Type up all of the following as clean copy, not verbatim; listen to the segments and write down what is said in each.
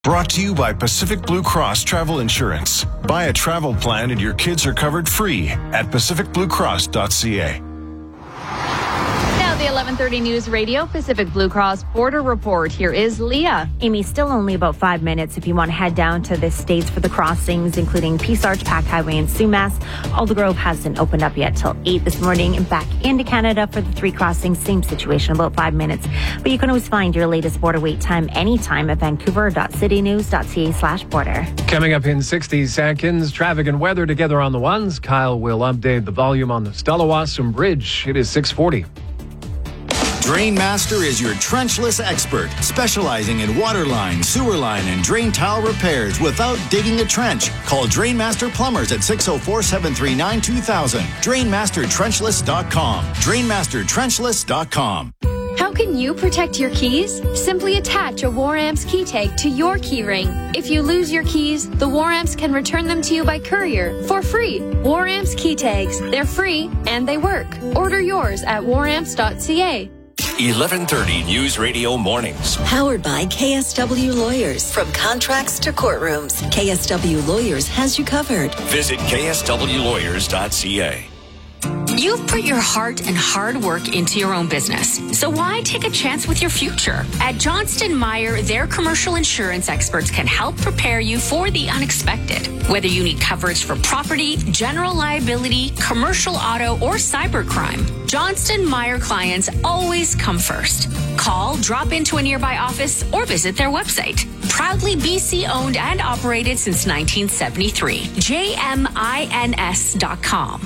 Brought to you by Pacific Blue Cross Travel Insurance. Buy a travel plan and your kids are covered free at pacificbluecross.ca. Now the 11:30 News Radio Pacific Blue Cross Border Report. Here is Leah. Amy, still only about 5 minutes if you want to head down to the states for the crossings, including Peace Arch, Pack Highway, and Sumas. Aldergrove hasn't opened up yet till 8 this morning. And back into Canada for the 3 crossings, same situation, about 5 minutes. But you can always find your latest border wait time anytime at vancouver.citynews.ca/border. Coming up in 60 seconds, traffic and weather together on the ones. Kyle will update the volume on the Stella Wasson Bridge. It is 6:40. Drainmaster is your trenchless expert, specializing in water line, sewer line, and drain tile repairs without digging a trench. Call Drainmaster Plumbers at 604-739-2000. DrainmasterTrenchless.com. DrainmasterTrenchless.com. How can you protect your keys? Simply attach a Waramps key tag to your key ring. If you lose your keys, the Waramps can return them to you by courier for free. Waramps key tags. They're free and they work. Order yours at waramps.ca. 11:30 News Radio Mornings. Powered by KSW Lawyers. From contracts to courtrooms, KSW Lawyers has you covered. Visit kswlawyers.ca. You've put your heart and hard work into your own business, so why take a chance with your future? At Johnston Meyer, their commercial insurance experts can help prepare you for the unexpected. Whether you need coverage for property, general liability, commercial auto, or cybercrime, Johnston Meyer clients always come first. Call, drop into a nearby office, or visit their website. Proudly BC owned and operated since 1973. JMINS.com.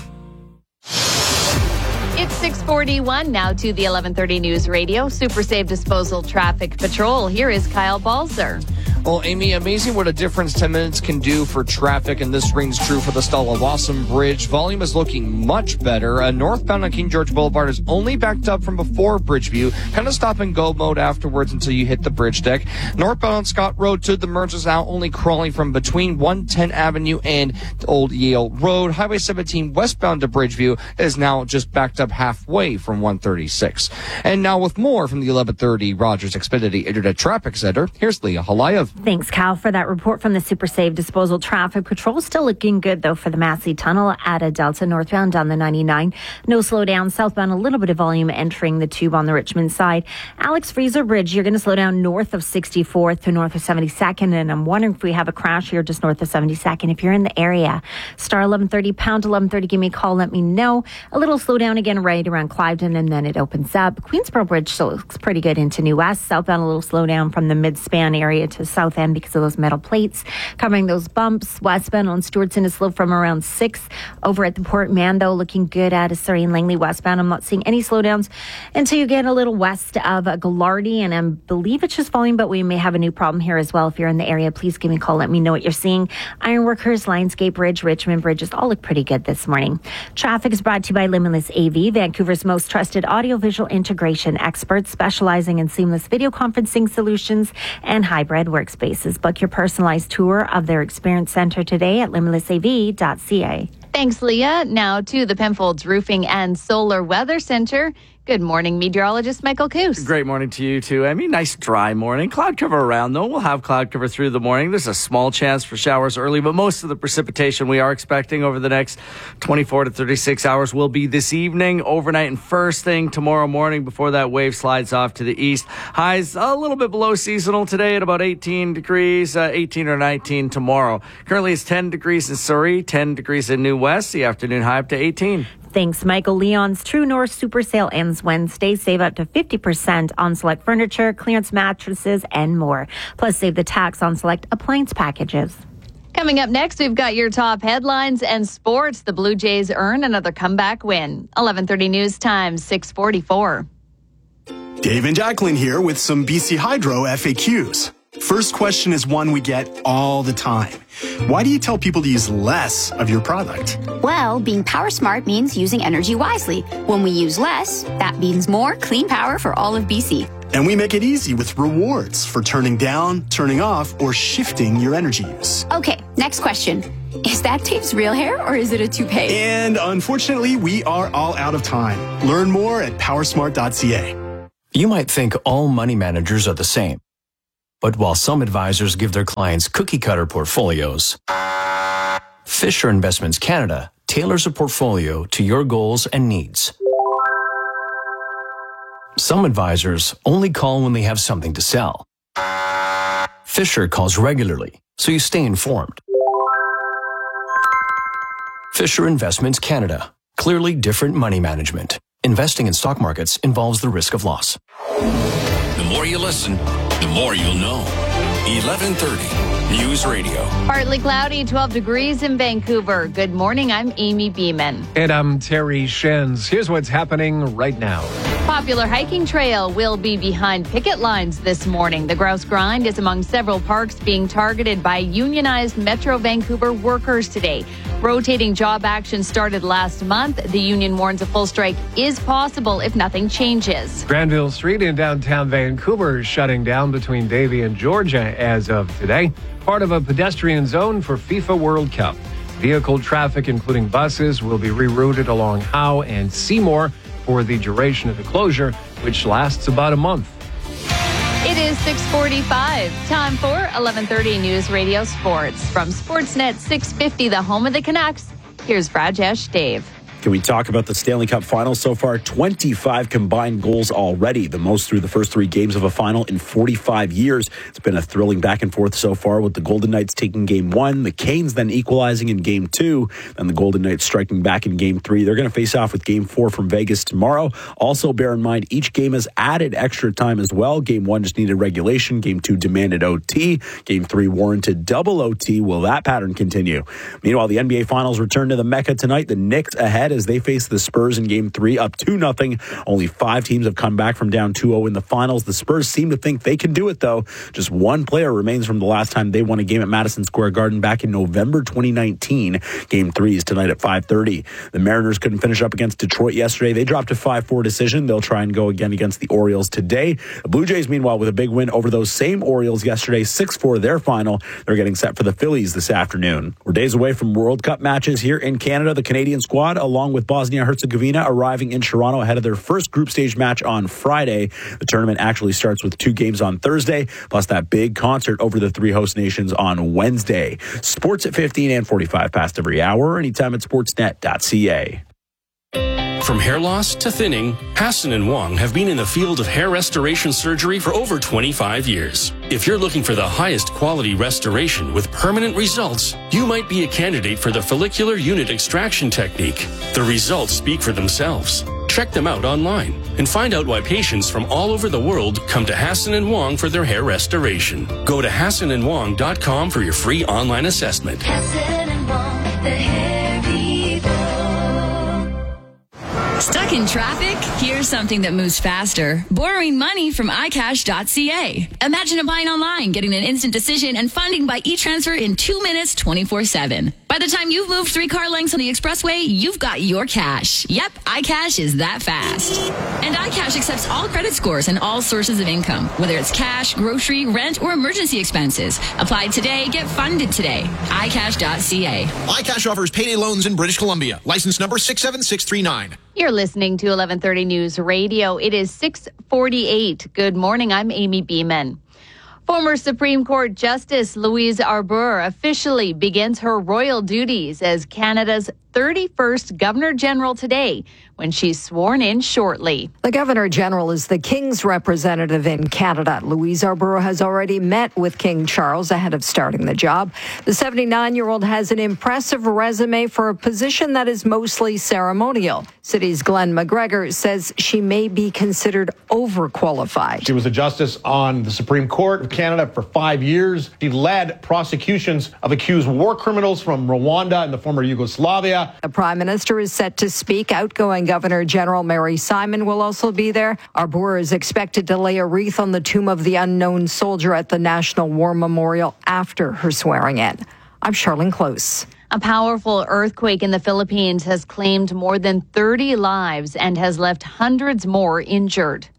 It's 6:41 now to the 11:30 News Radio Super Safe Disposal Traffic Patrol. Here is Kyle Balzer. Well, Amy, amazing what a difference 10 minutes can do for traffic, and this rings true for the Stella Wasson Bridge. Volume is looking much better. Northbound on King George Boulevard is only backed up from before Bridgeview. Kind of stop and go mode afterwards until you hit the bridge deck. Northbound on Scott Road to the merge is now only crawling from between 110 Avenue and Old Yale Road. Highway 17 westbound to Bridgeview is now just backed up halfway from 136. And now with more from the 1130 Rogers Xfinity Internet Traffic Center, here's Leah Halayev. Thanks, Cal, for that report from the Super Safe Disposal Traffic Patrol. Still looking good, though, for the Massey Tunnel at a Delta northbound down the 99. No slowdown. Southbound, a little bit of volume entering the tube on the Richmond side. Alex Fraser Bridge, you're going to slow down north of 64th to north of 72nd. And I'm wondering if we have a crash here just north of 72nd. If you're in the area, star 1130, pound 1130, give me a call. Let me know. A little slowdown again right around Cliveden, and then it opens up. Queensboro Bridge still looks pretty good into New West. Southbound, a little slowdown from the mid-span area to south end because of those metal plates covering those bumps. Westbound on Stewartson is slow from around 6. Over at the Port Mando, looking good at a Surrey and Langley westbound. I'm not seeing any slowdowns until you get a little west of Gallardi, and I believe it's just volume, but we may have a new problem here as well. If you're in the area, please give me a call. Let me know what you're seeing. Ironworkers, Lionsgate Bridge, Richmond Bridges all look pretty good this morning. Traffic is brought to you by Limitless AV, Vancouver's most trusted audiovisual integration experts, specializing in seamless video conferencing solutions and hybrid workspaces. Book your personalized tour of their experience center today at limitlessav.ca. Thanks, Leah. Now to the Penfolds Roofing and Solar Weather Center. Good morning, meteorologist Michael Coos. Great morning to you, too. I mean, nice dry morning. Cloud cover around, though. We'll have cloud cover through the morning. There's a small chance for showers early, but most of the precipitation we are expecting over the next 24 to 36 hours will be this evening, overnight, and first thing tomorrow morning before that wave slides off to the east. Highs a little bit below seasonal today at about 18 degrees, 18 or 19 tomorrow. Currently, it's 10 degrees in Surrey, 10 degrees in New West. The afternoon high up to 18. Thanks, Michael. Leon's True North Super Sale ends Wednesday. Save up to 50% on select furniture, clearance mattresses, and more. Plus, save the tax on select appliance packages. Coming up next, we've got your top headlines and sports. The Blue Jays earn another comeback win. 11:30 News Time, 6:44. Dave and Jacqueline here with some BC Hydro FAQs. First question is one we get all the time. Why do you tell people to use less of your product? Well, being power smart means using energy wisely. When we use less, that means more clean power for all of BC. And we make it easy with rewards for turning down, turning off, or shifting your energy use. Okay, next question. Is that Dave's real hair or is it a toupee? And unfortunately, we are all out of time. Learn more at powersmart.ca. You might think all money managers are the same. But while some advisors give their clients cookie-cutter portfolios, Fisher Investments Canada tailors a portfolio to your goals and needs. Some advisors only call when they have something to sell. Fisher calls regularly, so you stay informed. Fisher Investments Canada. Clearly different money management. Investing in stock markets involves the risk of loss. The more you listen, the more you'll know. 1130 News Radio. Partly cloudy, 12 degrees in Vancouver. Good morning, I'm Amy Beeman. And I'm Terry Shenz. Here's what's happening right now. Popular hiking trail will be behind picket lines this morning. The Grouse Grind is among several parks being targeted by unionized Metro Vancouver workers today. Rotating job action started last month. The union warns a full strike is possible if nothing changes. Granville Street in downtown Vancouver is shutting down between Davie and Georgia as of today. Part of a pedestrian zone for FIFA World Cup. Vehicle traffic, including buses, will be rerouted along Howe and Seymour for the duration of the closure, which lasts about a month. It is 6:45. Time for 1130 News Radio Sports. From Sportsnet 650, the home of the Canucks, here's Rajesh Dave. Can we talk about the Stanley Cup Final so far? 25 combined goals already, the most through the first 3 games of a final in 45 years. It's been a thrilling back and forth so far, with the Golden Knights taking Game 1, the Canes then equalizing in Game 2, and the Golden Knights striking back in Game 3. They're going to face off with Game 4 from Vegas tomorrow. Also, bear in mind, each game has added extra time as well. Game 1 just needed regulation. Game 2 demanded OT. Game 3 warranted double OT. Will that pattern continue? Meanwhile, the NBA Finals return to the Mecca tonight. The Knicks ahead as they face the Spurs in Game 3, up 2-0. Only 5 teams have come back from down 2-0 in the finals. The Spurs seem to think they can do it, though. Just one player remains from the last time they won a game at Madison Square Garden back in November 2019. Game 3 is tonight at 5:30. The Mariners couldn't finish up against Detroit yesterday. They dropped a 5-4 decision. They'll try and go again against the Orioles today. The Blue Jays, meanwhile, with a big win over those same Orioles yesterday, 6-4 their final. They're getting set for the Phillies this afternoon. We're days away from World Cup matches here in Canada. The Canadian squad, along with Bosnia-Herzegovina, arriving in Toronto ahead of their first group stage match on Friday. The tournament actually starts with 2 games on Thursday, plus that big concert over the 3 host nations on Wednesday. Sports at 15 and 45 past every hour, anytime at sportsnet.ca. From hair loss to thinning, Hassan and Wong have been in the field of hair restoration surgery for over 25 years. If you're looking for the highest quality restoration with permanent results, you might be a candidate for the follicular unit extraction technique. The results speak for themselves. Check them out online and find out why patients from all over the world come to Hassan and Wong for their hair restoration. Go to HassanandWong.com for your free online assessment. Hassan and Wong, the hair people. Stuck in traffic? Here's something that moves faster. Borrowing money from iCash.ca. Imagine applying online, getting an instant decision, and funding by e-transfer in 2 minutes, 24/7. By the time you've moved 3 car lengths on the expressway, you've got your cash. Yep, iCash is that fast. And iCash accepts all credit scores and all sources of income, whether it's cash, grocery, rent, or emergency expenses. Apply today, get funded today. iCash.ca. iCash offers payday loans in British Columbia. License number 67639. You're listening to 1130 News Radio. It is 6:48. Good morning. I'm Amy Beeman. Former Supreme Court Justice Louise Arbour officially begins her royal duties as Canada's 31st Governor General today, when she's sworn in shortly. The Governor General is the King's representative in Canada. Louise Arbour has already met with King Charles ahead of starting the job. The 79-year-old has an impressive resume for a position that is mostly ceremonial. City's Glenn McGregor says she may be considered overqualified. She was a justice on the Supreme Court of Canada for 5 years. She led prosecutions of accused war criminals from Rwanda and the former Yugoslavia. The Prime Minister is set to speak. Outgoing Governor General Mary Simon will also be there. Arbour is expected to lay a wreath on the tomb of the unknown soldier at the National War Memorial after her swearing in. I'm Charlene Close. A powerful earthquake in the Philippines has claimed more than 30 lives and has left hundreds more injured.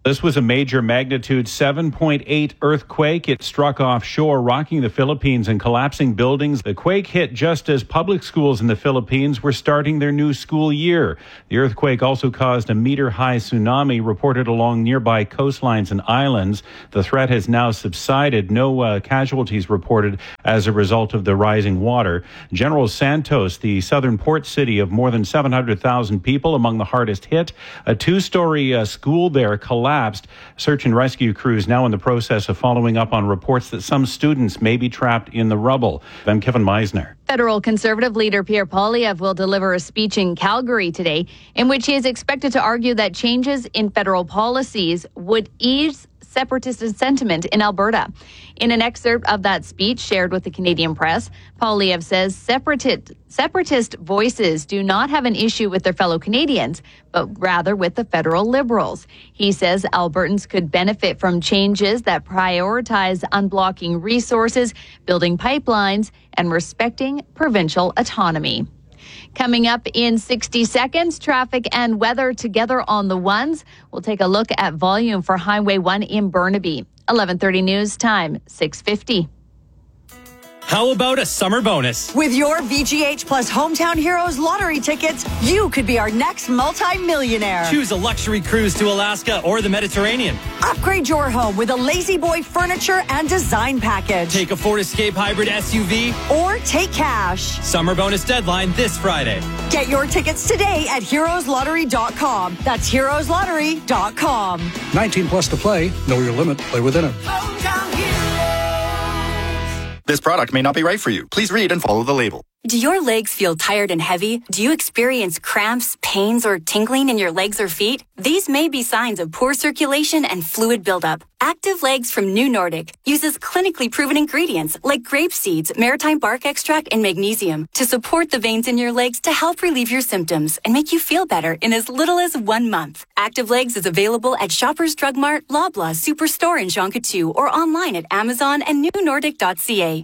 This was a major magnitude 7.8 earthquake. It struck offshore, rocking the Philippines and collapsing buildings. The quake hit just as public schools in the Philippines were starting their new school year. The earthquake also caused a meter-high tsunami reported along nearby coastlines and islands. The threat has now subsided. No casualties reported as a result of the rising water. General Santos, the southern port city of more than 700,000 people, among the hardest hit. A two-story school there collapsed. Search and rescue crews now in the process of following up on reports that some students may be trapped in the rubble. I'm Kevin Meisner. Federal Conservative leader Pierre Poilievre will deliver a speech in Calgary today in which he is expected to argue that changes in federal policies would ease separatist sentiment in Alberta. In an excerpt of that speech shared with the Canadian press, Poilievre says separatist voices do not have an issue with their fellow Canadians, but rather with the federal Liberals. He says Albertans could benefit from changes that prioritize unblocking resources, building pipelines, and respecting provincial autonomy. Coming up in 60 seconds, traffic and weather together on the ones. We'll take a look at volume for Highway 1 in Burnaby. 11:30 news time, 6:50. How about a summer bonus? With your VGH Plus Hometown Heroes lottery tickets, you could be our next multi-millionaire. Choose a luxury cruise to Alaska or the Mediterranean. Upgrade your home with a Lazy Boy furniture and design package. Take a Ford Escape Hybrid SUV. Or take cash. Summer bonus deadline this Friday. Get your tickets today at heroeslottery.com. That's heroeslottery.com. 19 plus to play. Know your limit. Play within it. This product may not be right for you. Please read and follow the label. Do your legs feel tired and heavy? Do you experience cramps, pains, or tingling in your legs or feet? These may be signs of poor circulation and fluid buildup. Active Legs from New Nordic uses clinically proven ingredients like grape seeds, maritime bark extract, and magnesium to support the veins in your legs to help relieve your symptoms and make you feel better in as little as 1 month. Active Legs is available at Shoppers Drug Mart, Loblaw, Superstore in Jonquière, or online at Amazon and newnordic.ca.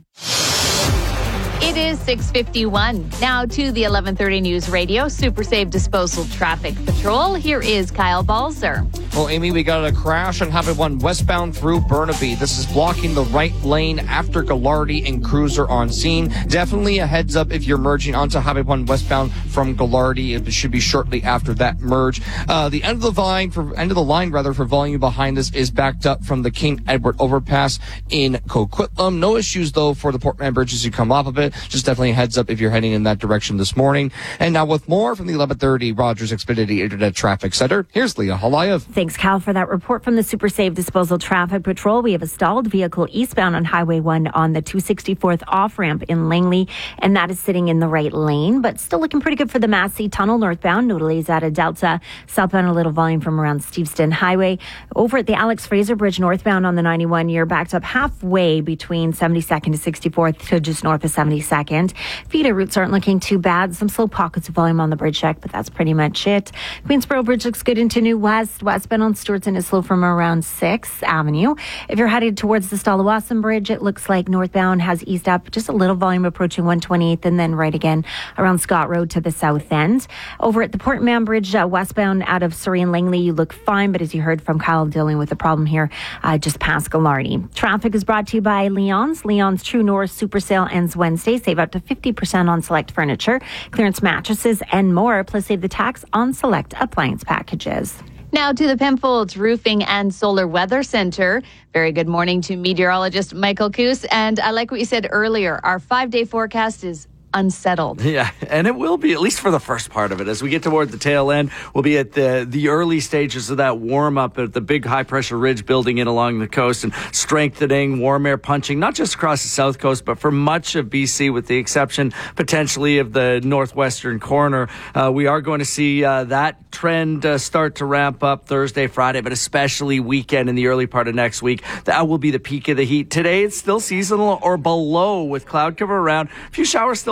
It is 6:51. Now to the 11:30 News Radio Super Save Disposal Traffic Patrol. Here is Kyle Balzer. Well, Amy, we got a crash on Highway 1 westbound through Burnaby. This is blocking the right lane after Gallardi and Cruiser on scene. Definitely a heads up if you're merging onto Highway 1 westbound from Gallardi. It should be shortly after that merge. The end of the line for volume behind us is backed up from the King Edward overpass in Coquitlam. No issues though for the Portman Bridge as you come off of it. Just definitely a heads up if you're heading in that direction this morning. And now with more from the 11:30 Rogers Xfinity Internet Traffic Center, here's Leah Halayev. Thanks, Cal, for that report from the Super Save Disposal Traffic Patrol. We have a stalled vehicle eastbound on Highway 1 on the 264th off-ramp in Langley, and that is sitting in the right lane, but still looking pretty good for the Massey Tunnel northbound, notably at a Delta. Southbound, a little volume from around Steveston Highway. Over at the Alex Fraser Bridge northbound on the 91, you're backed up halfway between 72nd to 64th to just north of 72nd. Feeder routes aren't looking too bad. Some slow pockets of volume on the bridge deck, but that's pretty much it. Queensboro Bridge looks good into New West. Westbound on Stewartson is slow from around 6th Avenue. If you're headed towards the Stallawasam Bridge, it looks like northbound has eased up just a little volume approaching 128th and then right again around Scott Road to the south end. Over at the Portman Bridge, westbound out of Surrey and Langley, you look fine, but as you heard from Kyle, dealing with a problem here just past Gallardi. Traffic is brought to you by Leon's. Leon's True North Super Sale ends Wednesday. Save up to 50% on select furniture, clearance mattresses, and more. Plus, save the tax on select appliance packages. Now to the Penfolds Roofing and Solar Weather Center. Very good morning to meteorologist Michael Coos. And I like what you said earlier. Our 5-day forecast is unsettled. Yeah, and it will be, at least for the first part of it. As we get toward the tail end, we'll be at the early stages of that warm-up at the big high-pressure ridge building in along the coast and strengthening, warm air punching, not just across the south coast, but for much of BC, with the exception potentially of the northwestern corner. We are going to see that trend start to ramp up Thursday, Friday, but especially weekend in the early part of next week. That will be the peak of the heat. Today, it's still seasonal or below with cloud cover around. A few showers still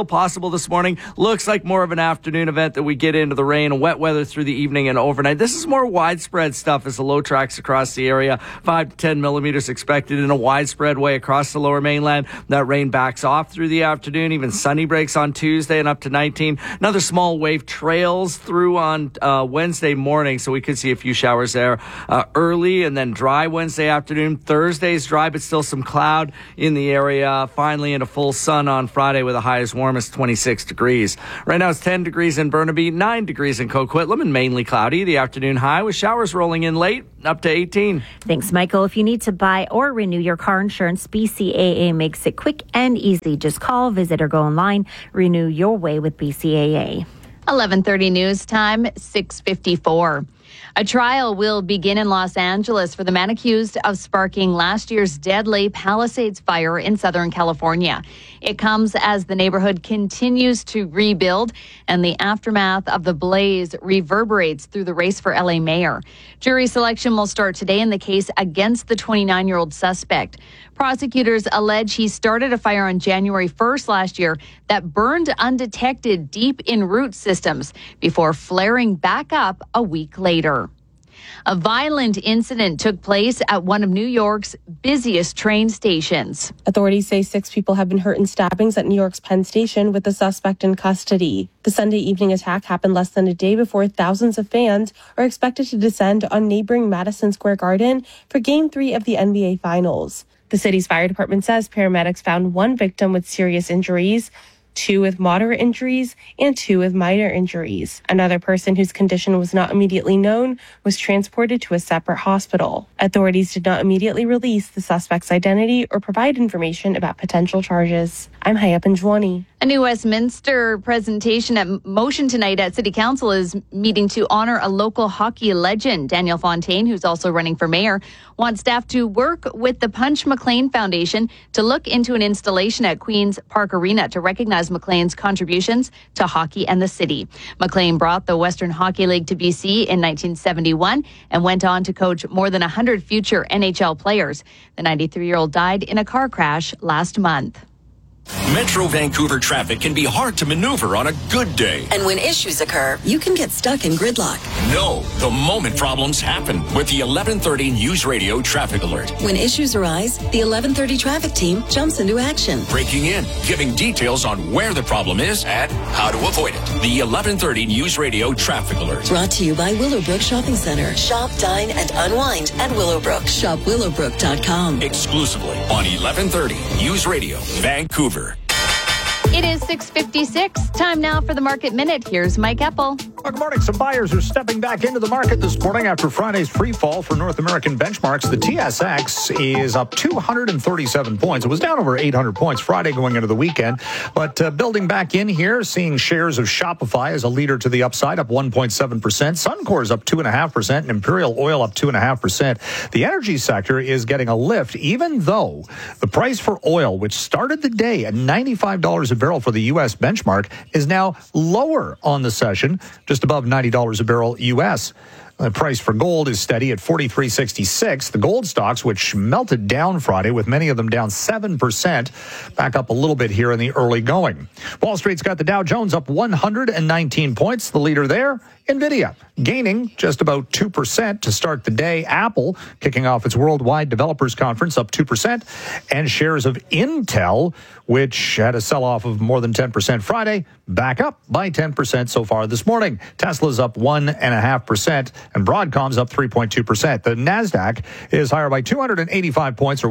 possible this morning. Looks like more of an afternoon event that we get into the rain and wet weather through the evening and overnight. This is more widespread stuff as the low tracks across the area. 5 to 10 millimeters expected in a widespread way across the lower mainland. That rain backs off through the afternoon. Even sunny breaks on Tuesday and up to 19. Another small wave trails through on Wednesday morning, so we could see a few showers there early, and then dry Wednesday afternoon. Thursday's dry, but still some cloud in the area. Finally into full sun on Friday with a high as warm as 26 degrees. Right now it's 10 degrees in Burnaby, 9 degrees in Coquitlam, and mainly cloudy. The afternoon high with showers rolling in late, up to 18. Thanks, Michael. If you need to buy or renew your car insurance, BCAA makes it quick and easy. Just call, visit, or go online. Renew your way with BCAA. 11:30 news time, 6:54. A trial will begin in Los Angeles for the man accused of sparking last year's deadly Palisades fire in Southern California. It comes as the neighborhood continues to rebuild and the aftermath of the blaze reverberates through the race for LA mayor. Jury selection will start today in the case against the 29-year-old suspect. Prosecutors allege he started a fire on January 1st last year that burned undetected deep in root systems before flaring back up a week later. A violent incident took place at one of New York's busiest train stations. Authorities say 6 people have been hurt in stabbings at New York's Penn Station with the suspect in custody. The Sunday evening attack happened less than a day before thousands of fans are expected to descend on neighboring Madison Square Garden for Game 3 of the NBA Finals. The city's fire department says paramedics found 1 victim with serious injuries, 2 with moderate injuries, and 2 with minor injuries. Another person whose condition was not immediately known was transported to a separate hospital. Authorities did not immediately release the suspect's identity or provide information about potential charges. I'm Hayap Anjwani. A new Westminster presentation at motion tonight at City Council is meeting to honor a local hockey legend. Daniel Fontaine, who's also running for mayor, wants staff to work with the Punch McLean Foundation to look into an installation at Queen's Park Arena to recognize McLean's contributions to hockey and the city. McLean brought the Western Hockey League to BC in 1971 and went on to coach more than 100 future NHL players. The 93-year-old died in a car crash last month. Metro Vancouver traffic can be hard to maneuver on a good day. And when issues occur, you can get stuck in gridlock. No, the moment problems happen with the 1130 News Radio Traffic Alert. When issues arise, the 1130 traffic team jumps into action. Breaking in, giving details on where the problem is and how to avoid it. The 1130 News Radio Traffic Alert. Brought to you by Willowbrook Shopping Center. Shop, dine, and unwind at Willowbrook. Shop willowbrook.com. Exclusively on 1130 News Radio Vancouver. It is 6:56. Time now for the Market Minute. Here's Mike Epple. Well, good morning. Some buyers are stepping back into the market this morning after Friday's free fall for North American benchmarks. The TSX is up 237 points. It was down over 800 points Friday going into the weekend. But building back in here, seeing shares of Shopify as a leader to the upside, up 1.7%. Suncor is up 2.5%, and Imperial Oil up 2.5%. The energy sector is getting a lift, even though the price for oil, which started the day at $95 a barrel for the U.S. benchmark, is now lower on the session, just above $90 a barrel U.S. The price for gold is steady at $43.66. The gold stocks, which melted down Friday, with many of them down 7%, back up a little bit here in the early going. Wall Street's got the Dow Jones up 119 points. The leader there, NVIDIA, gaining just about 2% to start the day. Apple kicking off its Worldwide Developers Conference, up 2%. And shares of Intel, which had a sell-off of more than 10% Friday, back up by 10% so far this morning. Tesla's up 1.5%, and Broadcom's up 3.2%. The NASDAQ is higher by 285 points, or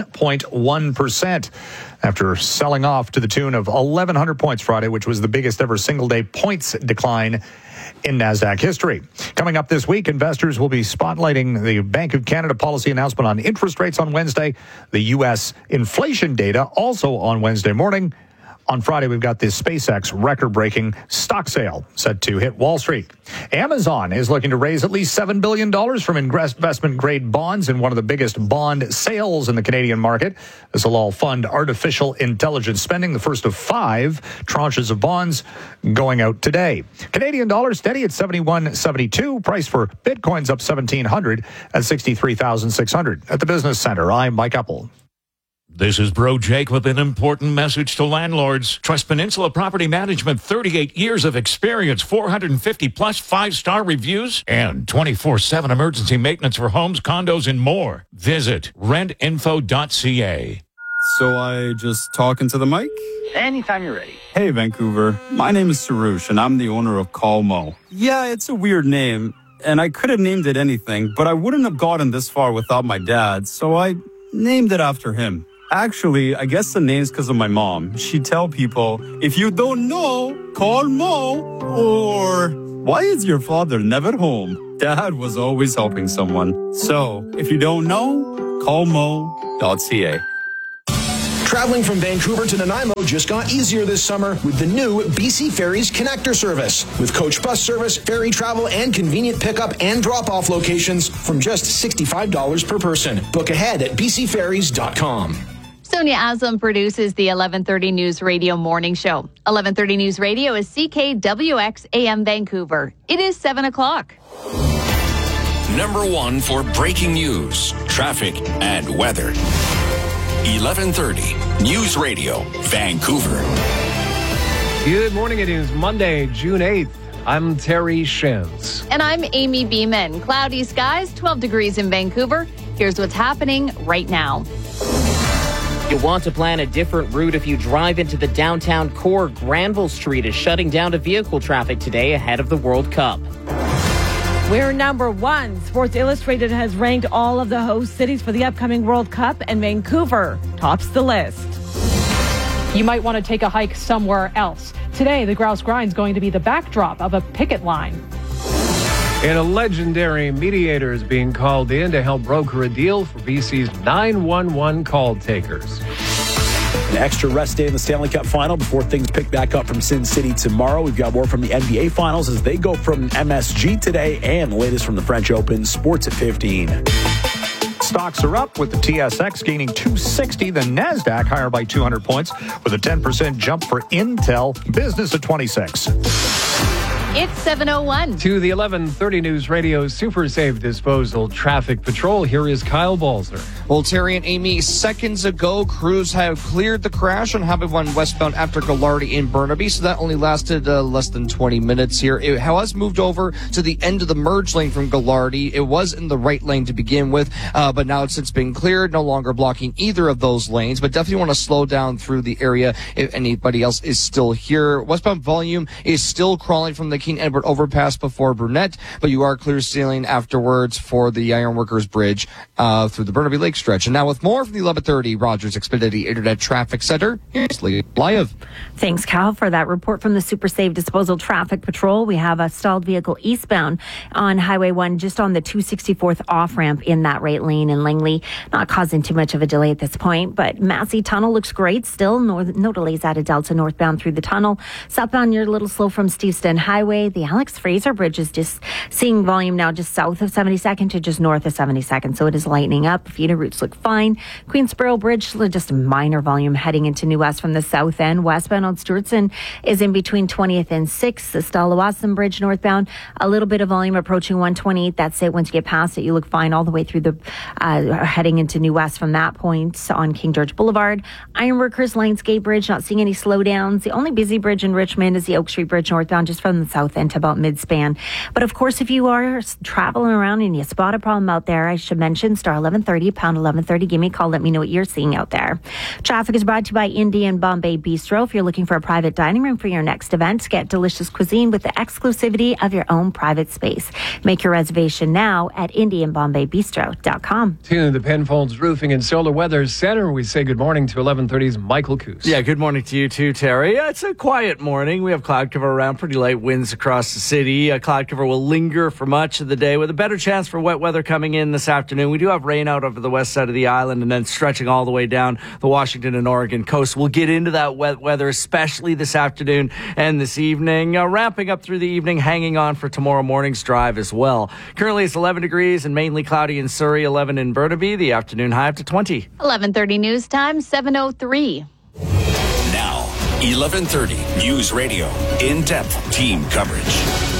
1.1%, after selling off to the tune of 1,100 points Friday, which was the biggest ever single-day points decline in NASDAQ history. Coming up this week, investors will be spotlighting the Bank of Canada policy announcement on interest rates on Wednesday, the U.S. inflation data also on Wednesday morning. On Friday, we've got this SpaceX record-breaking stock sale set to hit Wall Street. Amazon is looking to raise at least $7 billion from investment-grade bonds in one of the biggest bond sales in the Canadian market. This will all fund artificial intelligence spending, the first of 5 tranches of bonds going out today. Canadian dollar steady at 71.72. Price for Bitcoin's up 1,700 at 63,600. At the Business Center, I'm Mike Epple. This is Bro Jake with an important message to landlords. Trust Peninsula Property Management, 38 years of experience, 450 plus 5-star reviews, and 24/7 emergency maintenance for homes, condos, and more. Visit rentinfo.ca. So I just talk into the mic? Anytime you're ready. Hey, Vancouver. My name is Sarush, and I'm the owner of Call Mo. Yeah, it's a weird name, and I could have named it anything, but I wouldn't have gotten this far without my dad, so I named it after him. Actually, I guess the name's because of my mom. She'd tell people, if you don't know, call Mo. Or, why is your father never home? Dad was always helping someone. So, if you don't know, call mo.ca. Traveling from Vancouver to Nanaimo just got easier this summer with the new BC Ferries Connector service. With coach bus service, ferry travel, and convenient pickup and drop-off locations from just $65 per person. Book ahead at bcferries.com. Sonia Aslam produces the 1130 News Radio morning show. 1130 News Radio is CKWX AM Vancouver. It is 7 o'clock. Number 1 for breaking news, traffic, and weather. 1130 News Radio, Vancouver. Good morning. It is Monday, June 8th. I'm Terry Shins. And I'm Amy Beeman. Cloudy skies, 12 degrees in Vancouver. Here's what's happening right now. You'll want to plan a different route if you drive into the downtown core. Granville Street is shutting down to vehicle traffic today ahead of the World Cup. We're number 1. Sports Illustrated has ranked all of the host cities for the upcoming World Cup, and Vancouver tops the list. You might want to take a hike somewhere else. Today, the Grouse Grind's going to be the backdrop of a picket line. And a legendary mediator is being called in to help broker a deal for BC's 911 call takers. An extra rest day in the Stanley Cup final before things pick back up from Sin City tomorrow. We've got more from the NBA Finals as they go from MSG today, and the latest from the French Open. Sports at 15. Stocks are up with the TSX gaining 260, the NASDAQ higher by 200 points with a 10% jump for Intel. Business at 26. It's 7:01. To the 1130 News Radio Super Safe Disposal Traffic Patrol, here is Kyle Balzer. Well, Terry and Amy, seconds ago, crews have cleared the crash on Highway 1 westbound after Gallardi in Burnaby, so that only lasted less than 20 minutes here. It has moved over to the end of the merge lane from Gallardi. It was in the right lane to begin with, but now it's since been cleared, no longer blocking either of those lanes, but definitely want to slow down through the area if anybody else is still here. Westbound volume is still crawling from the King Edward overpass before Brunette, but you are clear sailing afterwards for the Ironworkers Bridge through the Burnaby Lake stretch. And now with more from the 1130 Rogers Xfinity Internet Traffic Center, here's Lee Live. Thanks, Cal, for that report from the Super Safe Disposal Traffic Patrol. We have a stalled vehicle eastbound on Highway 1, just on the 264th off-ramp in that right lane in Langley. Not causing too much of a delay at this point, but Massey Tunnel looks great still. No delays out of Delta northbound through the tunnel. Southbound, you're a little slow from Steveston Highway. The Alex Fraser Bridge is just seeing volume now just south of 72nd to just north of 72nd, so it is lightening up. Feeder routes look fine. Queensboro Bridge, just a minor volume heading into New West from the south end. Westbound on Stewartson is in between 20th and 6th. The Stalawasan Bridge northbound, a little bit of volume approaching 128. That's it. Once you get past it, you look fine all the way through the heading into New West from that point on King George Boulevard. Ironworkers Lionsgate Bridge, not seeing any slowdowns. The only busy bridge in Richmond is the Oak Street Bridge northbound, just from the south end to about mid-span. But of course, if you are traveling around and you spot a problem out there, I should mention star 1130, pound 1130. Give me a call. Let me know what you're seeing out there. Traffic is brought to you by Indian Bombay Bistro. If you're looking for a private dining room for your next event, get delicious cuisine with the exclusivity of your own private space. Make your reservation now at IndianBombayBistro.com. To the Penfolds Roofing and Solar Weather Center, we say good morning to 1130's Michael Coos. Yeah, good morning to you too, Terry. Yeah, it's a quiet morning. We have cloud cover around, pretty light winds across the city. Cloud cover will linger for much of the day with a better chance for wet weather coming in this afternoon. We do have rain out over the west side of the island and then stretching all the way down the Washington and Oregon coast. We'll get into that wet weather, especially this afternoon and this evening. Ramping up through the evening, hanging on for tomorrow morning's drive as well. Currently it's 11 degrees and mainly cloudy in Surrey, 11 in Burnaby. The afternoon high up to 20. 1130 news time, 7:03. Now, 1130 News Radio. In-depth team coverage.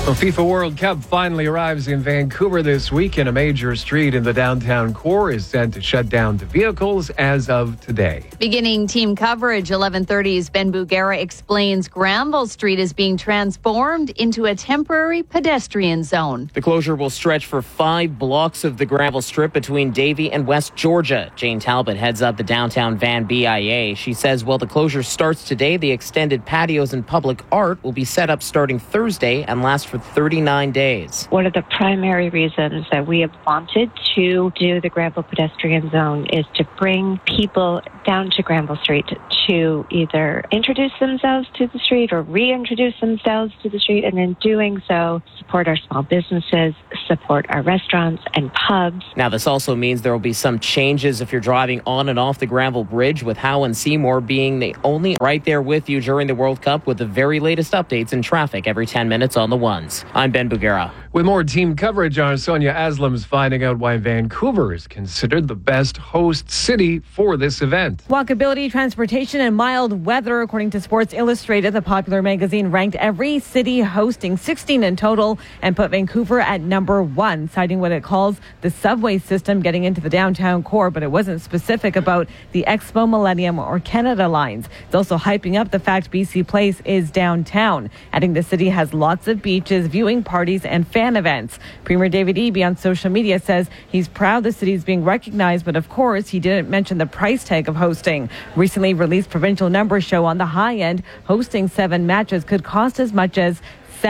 The FIFA World Cup finally arrives in Vancouver this week, and a major street in the downtown core is set to shut down to vehicles as of today. Beginning team coverage, 11:30's Ben Bugera explains Granville Street is being transformed into a temporary pedestrian zone. The closure will stretch for 5 blocks of the Granville Strip between Davie and West Georgia. Jane Talbot heads up the downtown Van BIA. She says while the closure starts today, the extended patios and public art will be set up starting Thursday and last for 39 days. One of the primary reasons that we have wanted to do the Granville pedestrian zone is to bring people down to Granville Street to either introduce themselves to the street or reintroduce themselves to the street, and in doing so, support our small businesses, support our restaurants and pubs. Now, this also means there will be some changes if you're driving on and off the Granville Bridge, with Howe and Seymour being the only right there with you during the World Cup with the very latest updates in traffic every 10 minutes on the ones. I'm Ben Bugera. With more team coverage, our Sonia Aslam's finding out why Vancouver is considered the best host city for this event. Walkability, transportation, and mild weather. According to Sports Illustrated, the popular magazine ranked every city hosting 16 in total and put Vancouver at number 1, citing what it calls the subway system getting into the downtown core, but it wasn't specific about the Expo, Millennium, or Canada lines. It's also hyping up the fact BC Place is downtown, adding the city has lots of beaches, viewing parties, and fan events. Premier David Eby on social media says he's proud the city is being recognized, but of course he didn't mention the price tag of hosting. Recently released provincial numbers show on the high end, hosting 7 matches could cost as much as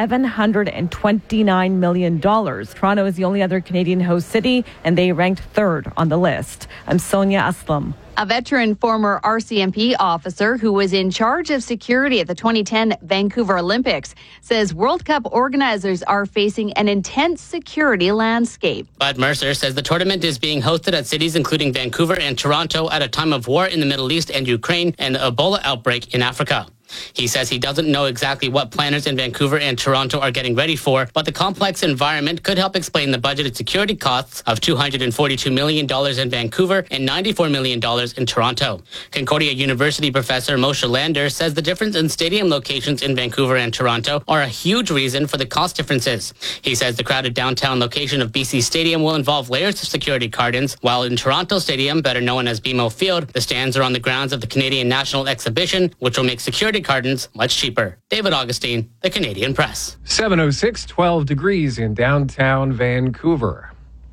$729 million. Toronto is the only other Canadian host city, and they ranked 3rd on the list. I'm Sonia Aslam. A veteran former RCMP officer who was in charge of security at the 2010 Vancouver Olympics says World Cup organizers are facing an intense security landscape. Bud Mercer says the tournament is being hosted at cities including Vancouver and Toronto at a time of war in the Middle East and Ukraine and the Ebola outbreak in Africa. He says he doesn't know exactly what planners in Vancouver and Toronto are getting ready for, but the complex environment could help explain the budgeted security costs of $242 million in Vancouver and $94 million in Toronto. Concordia University professor Moshe Lander says the difference in stadium locations in Vancouver and Toronto are a huge reason for the cost differences. He says the crowded downtown location of BC Stadium will involve layers of security cordons, while in Toronto Stadium, better known as BMO Field, the stands are on the grounds of the Canadian National Exhibition, which will make security cordons much cheaper. David Augustine, The Canadian Press. 7:06, 12 degrees in downtown Vancouver.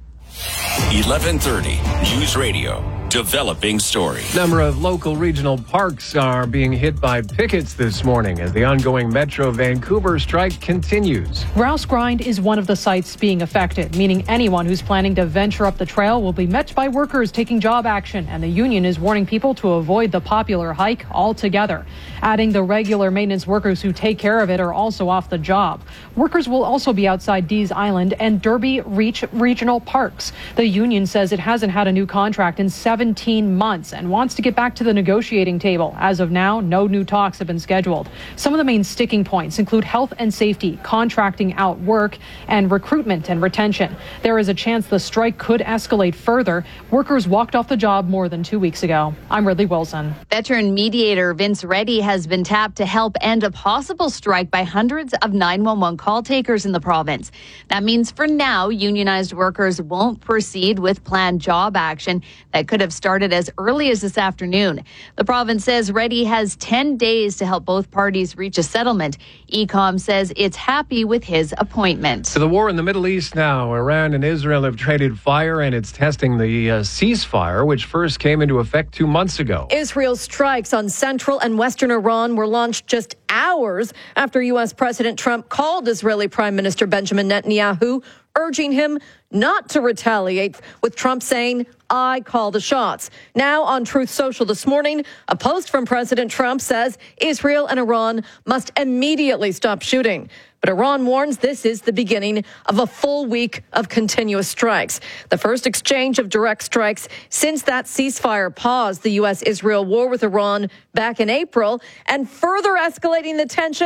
1130 News Radio. Developing story. Number of local regional parks are being hit by pickets this morning as the ongoing Metro Vancouver strike continues. Grouse Grind is one of the sites being affected, meaning anyone who's planning to venture up the trail will be met by workers taking job action, and the union is warning people to avoid the popular hike altogether. Adding the regular maintenance workers who take care of it are also off the job. Workers will also be outside Dees Island and Derby Reach regional parks. The union says it hasn't had a new contract in 17 months and wants to get back to the negotiating table. As of now, no new talks have been scheduled. Some of the main sticking points include health and safety, contracting out work, and recruitment and retention. There is a chance the strike could escalate further. Workers walked off the job more than 2 weeks ago. I'm Ridley Wilson. Veteran mediator Vince Reddy has been tapped to help end a possible strike by hundreds of 911 call takers in the province. That means for now, unionized workers won't proceed with planned job action that could have started as early as this afternoon. The province says Reddy has 10 days to help both parties reach a settlement. ECOM says it's happy with his appointment. To the war in the Middle East now. Iran and Israel have traded fire, and it's testing the ceasefire, which first came into effect 2 months ago. Israel's strikes on central and western Iran were launched just hours after U.S. President Trump called Israeli Prime Minister Benjamin Netanyahu, urging him not to retaliate, with Trump saying, "I call the shots." Now on Truth Social this morning, a post from President Trump says Israel and Iran must immediately stop shooting. But Iran warns this is the beginning of a full week of continuous strikes. The first exchange of direct strikes since that ceasefire paused the U.S.-Israel war with Iran back in April, and further escalating the tension,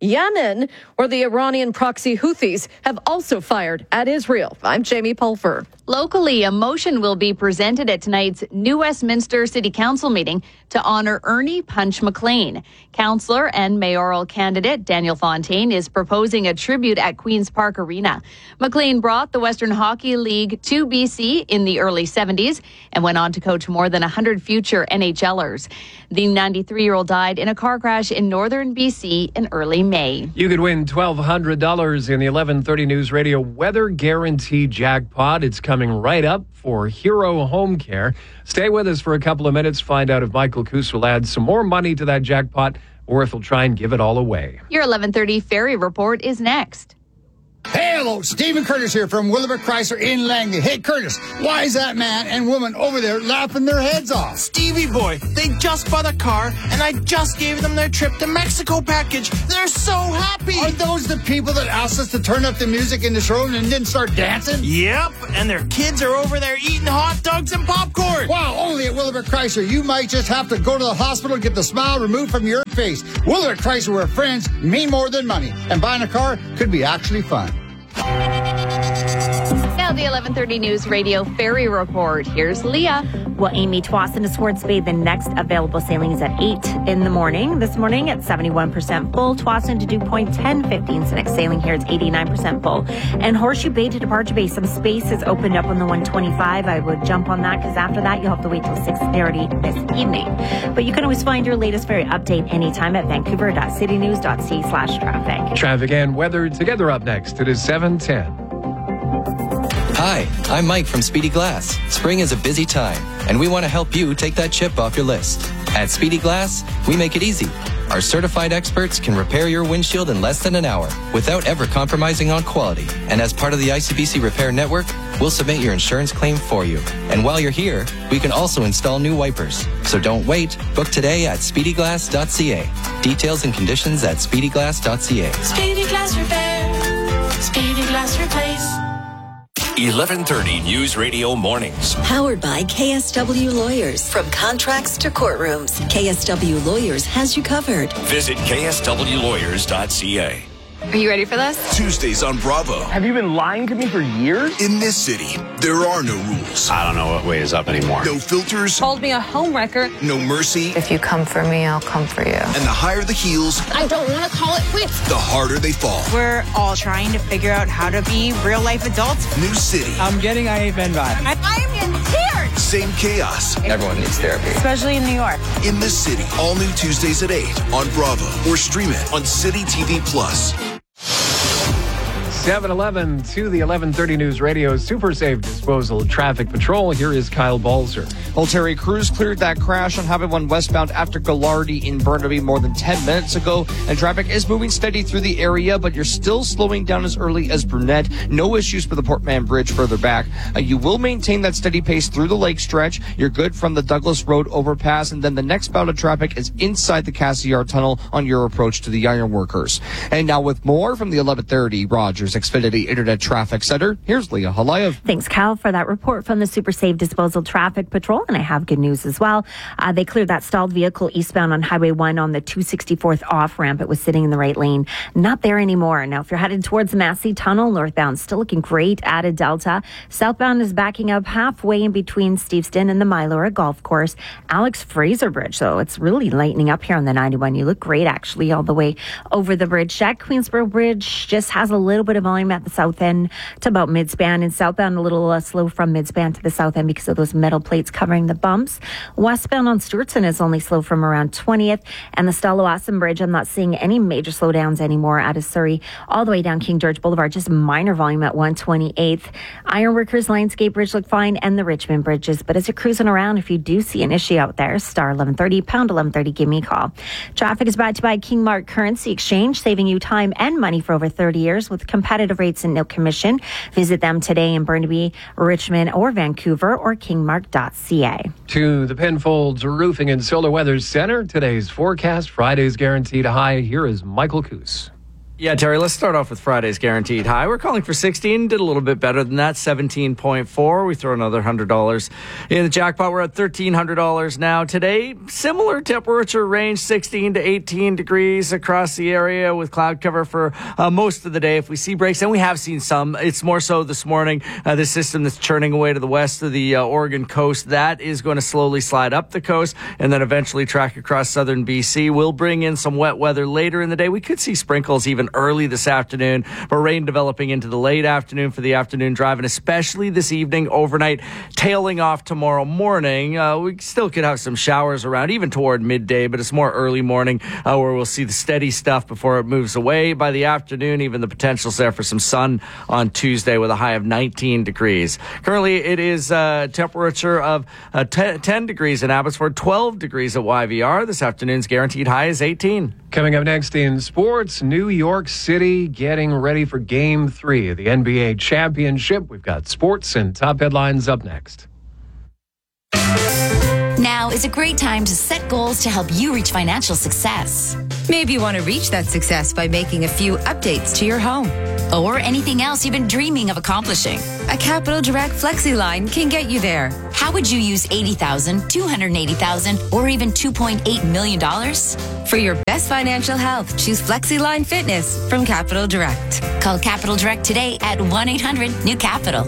Yemen, where the Iranian proxy Houthis have also fired at Israel. I'm Jamie Pulfer. Locally, a motion will be presented at tonight's New Westminster City Council meeting to honor Ernie Punch McLean. Councillor and mayoral candidate Daniel Fontaine is proposing a tribute at Queen's Park Arena. McLean brought the Western Hockey League to BC in the early 70s and went on to coach more than 100 future NHLers. The 93-year-old died in a car crash in northern BC in early May. You could win $1,200 in the 11:30 News Radio Weather Guarantee Jackpot. It's coming right up for Hero Home Care. Stay with us for a couple of minutes. Find out if Michael Coos will add some more money to that jackpot or if he'll try and give it all away. Your 11:30 Ferry Report is next. Hey, hello, Stephen Curtis here from Willowbrook Chrysler in Langley. Hey, Curtis, why is that man and woman over there laughing their heads off? Stevie boy, they just bought a car, and I just gave them their trip to Mexico package. They're so happy. Are those the people that asked us to turn up the music in the showroom and didn't start dancing? Yep, and their kids are over there eating hot dogs and popcorn. Wow, only at Willowbrook Chrysler. You might just have to go to the hospital and get the smile removed from your face. Willowbrook Chrysler, where friends mean more than money, and buying a car could be actually fun. Now the 11:30 News Radio Ferry Report. Here's Leah. Well, Amy, Tsawwassen to Swartz Bay, the next available sailing is at 8 in the morning. This morning at 71% full. Tsawwassen to Dew Point, 10:15. The next sailing here is 89% full. And Horseshoe Bay to Departure Bay, some space is opened up on the 125. I would jump on that because after that you'll have to wait till 6:30 this evening. But you can always find your latest ferry update anytime at vancouver.citynews.ca/traffic. Traffic and weather together up next. It is 7:10. Hi, I'm Mike from Speedy Glass. Spring is a busy time, and we want to help you take that chip off your list. At Speedy Glass, we make it easy. Our certified experts can repair your windshield in less than an hour without ever compromising on quality. And as part of the ICBC Repair Network, we'll submit your insurance claim for you. And while you're here, we can also install new wipers. So don't wait. Book today at speedyglass.ca. Details and conditions at speedyglass.ca. Speedy Glass Repair. Speedy Glass Replace. 11:30 News Radio Mornings. Powered by KSW Lawyers. From contracts to courtrooms, KSW Lawyers has you covered. Visit kswlawyers.ca. Are you ready for this? Tuesdays on Bravo. Have you been lying to me for years? In this city, there are no rules. I don't know what way is up anymore. No filters. Called me a homewrecker. No mercy. If you come for me, I'll come for you. And the higher the heels, I don't want to call it quits. the harder they fall. We're all trying to figure out how to be real life adults. New city. I'm getting I Ain't Been vibe. I am in tears. Same chaos. Everyone needs therapy. Especially in New York. In this city. All new Tuesdays at 8 on Bravo. Or stream it on City TV Plus. 7:11 to the 11:30 News Radio Super Safe Disposal Traffic Patrol. Here is Kyle Balzer. Well, Terry Crews cleared that crash on Highway 1 westbound after Gallardi in Burnaby more than 10 minutes ago. And traffic is moving steady through the area, but you're still slowing down as early as Brunette. No issues for the Portman Bridge further back. You will maintain that steady pace through the lake stretch. You're good from the Douglas Road overpass, and then the next bout of traffic is inside the Cassiar Tunnel on your approach to the Ironworkers. And now with more from the 11:30 Rogers Xfinity Internet Traffic Center, here's Leah Halayev. Thanks, Cal, for that report from the Super Safe Disposal Traffic Patrol. And I have good news as well. They cleared that stalled vehicle eastbound on Highway 1 on the 264th off-ramp. It was sitting in the right lane. Not there anymore. Now, if you're headed towards the Massey Tunnel, northbound, still looking great at a Delta. Southbound is backing up halfway in between Steveston and the Mylora Golf Course. Alex Fraser Bridge, so it's really lightening up here on the 91. You look great, actually, all the way over the bridge. Jack Queensborough Bridge just has a little bit of volume at the south end to about midspan, and southbound a little slow from midspan to the south end because of those metal plates covering the bumps. Westbound on Stewartson is only slow from around 20th, and the Stella-Wasson Bridge, I'm not seeing any major slowdowns anymore out of Surrey all the way down King George Boulevard, just minor volume at 128th. Ironworkers Lionsgate Bridge look fine, and the Richmond bridges, but as you're cruising around, if you do see an issue out there, star 1130, pound 1130, give me a call. Traffic is brought to you by Kingmark Currency Exchange, saving you time and money for over 30 years with competitive rates and no commission. Visit them today in Burnaby, Richmond, or Vancouver, or kingmark.ca. To the Penfolds Roofing and Solar Weather Center, today's forecast, Friday's guaranteed high. Here is Michael Coos. Yeah, Terry, let's start off with Friday's guaranteed high. We're calling for 16, did a little bit better than that, 17.4. We throw another $100 in the jackpot. We're at $1,300 now. Today, similar temperature range, 16 to 18 degrees across the area with cloud cover for most of the day. If we see breaks, and we have seen some, it's more so this morning, the system that's churning away to the west of the Oregon coast, that is going to slowly slide up the coast and then eventually track across southern BC. We'll bring in some wet weather later in the day. We could see sprinkles even early this afternoon, but rain developing into the late afternoon for the afternoon drive, and especially this evening, overnight, tailing off tomorrow morning. We still could have some showers around, even toward midday, but it's more early morning where we'll see the steady stuff before it moves away. By the afternoon, even the potential's there for some sun on Tuesday with a high of 19 degrees. Currently, it is a temperature of 10 degrees in Abbotsford, 12 degrees at YVR. This afternoon's guaranteed high is 18. Coming up next in sports, New York City getting ready for Game 3 of the NBA Championship. We've got sports and top headlines up next. Now is a great time to set goals to help you reach financial success. Maybe you want to reach that success by making a few updates to your home. Or anything else you've been dreaming of accomplishing. A Capital Direct FlexiLine can get you there. How would you use $80,000, $280,000, or even $2.8 million? For your best financial health, choose FlexiLine Fitness from Capital Direct. Call Capital Direct today at 1-800-NEW-CAPITAL.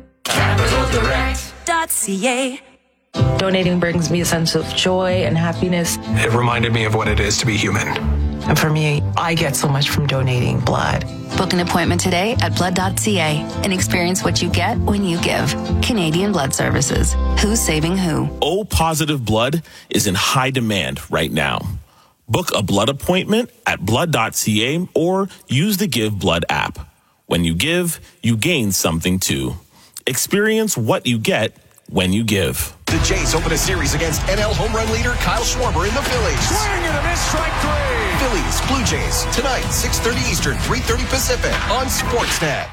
CapitalDirect.ca. Donating brings me a sense of joy and happiness. It reminded me of what it is to be human. And for me, I get so much from donating blood. Book an appointment today at blood.ca and experience what you get when you give. Canadian Blood Services. Who's saving who? O-positive blood is in high demand right now. Book a blood appointment at blood.ca or use the Give Blood app. When you give, you gain something too. Experience what you get when you give. The Jays open a series against NL home run leader Kyle Schwarber in the Phillies. Swing and a miss, strike three. Phillies, Blue Jays, tonight, 6:30 Eastern, 3:30 Pacific on Sportsnet.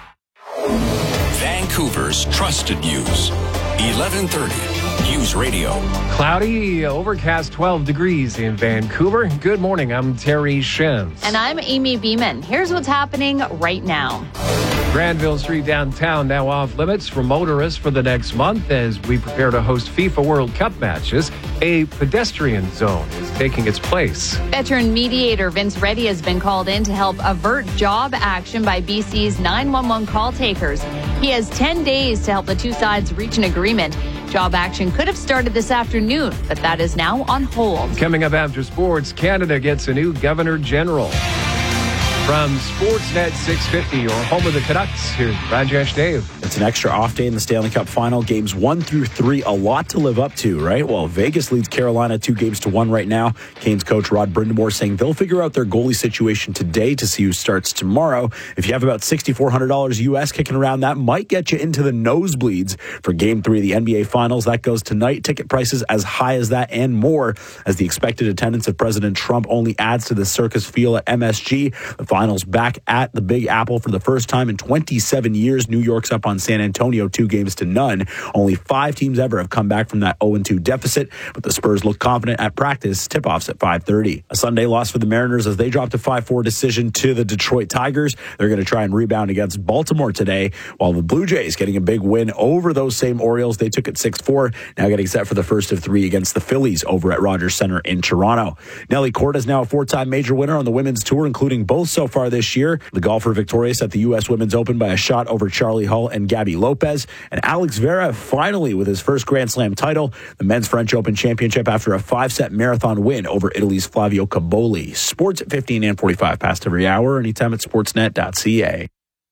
Vancouver's trusted news. 1130 News Radio. Cloudy, overcast, 12 degrees in Vancouver. Good morning. I'm Terry Shins. And I'm Amy Beeman. Here's what's happening right now. Granville Street downtown now off limits for motorists for the next month as we prepare to host FIFA World Cup matches. A pedestrian zone is taking its place. Veteran mediator Vince Reddy has been called in to help avert job action by BC's 911 call takers. He has 10 days to help the two sides reach an agreement. Job action could have started this afternoon, but that is now on hold. Coming up after sports, Canada gets a new Governor General. From Sportsnet 650, your home of the Canucks, here's Rajesh Dave. It's an extra off day in the Stanley Cup final. Games 1 through 3, a lot to live up to, right? Well, Vegas leads Carolina 2-1 right now. Canes coach Rod Brindamore saying they'll figure out their goalie situation today to see who starts tomorrow. If you have about $6,400 US kicking around, that might get you into the nosebleeds for Game 3 of the NBA Finals. That goes tonight. Ticket prices as high as that and more as the expected attendance of President Trump only adds to the circus feel at MSG. The Finals back at the Big Apple for the first time in 27 years. New York's up on San Antonio 2-0. Only 5 teams ever have come back from that 0-2 deficit, but the Spurs look confident at practice. Tip-offs at 5:30. A Sunday loss for the Mariners as they dropped a 5-4 decision to the Detroit Tigers. They're going to try and rebound against Baltimore today, while the Blue Jays getting a big win over those same Orioles. They took it 6-4, now getting set for the first of 3 against the Phillies over at Rogers Center in Toronto. Nelly Corda is now a 4-time major winner on the women's tour, including both so far this year. The golfer victorious at the U.S. Women's Open by a shot over Charlie Hull and Gabby Lopez. And Alex Vera finally with his first Grand Slam title, the Men's French Open Championship after a 5-set marathon win over Italy's Flavio Caboli. Sports at 15 and 45 past every hour, anytime at sportsnet.ca.